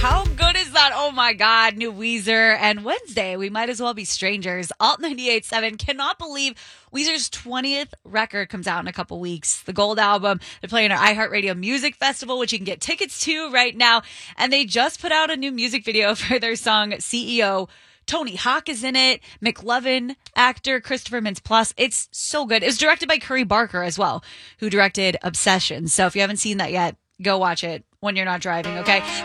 How good is that? Oh my God, new Weezer. And Wednesday, we might as well be strangers. Alt 98.7 cannot believe Weezer's 20th record comes out in a couple weeks. The Gold album. They're playing our iHeartRadio Music Festival, which you can get tickets to right now. And they just put out a new music video for their song CEO. Tony Hawk is in it. McLovin, actor Christopher Mintz-Plasse. It's so good. It was directed by Curry Barker as well, who directed Obsession. So if you haven't seen that yet, go watch it when you're not driving, okay?